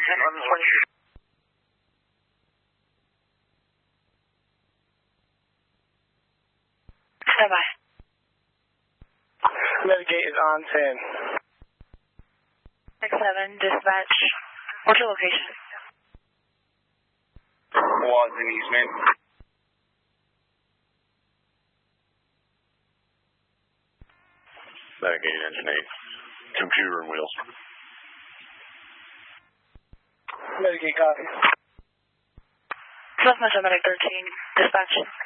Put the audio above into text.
Stand by. Mitigate is on 10. X7, dispatch. What's your location? Walden Eastman. Mitigate engine 8. Computer and wheels. Mitigate copy. Southwest Medic 13, dispatch.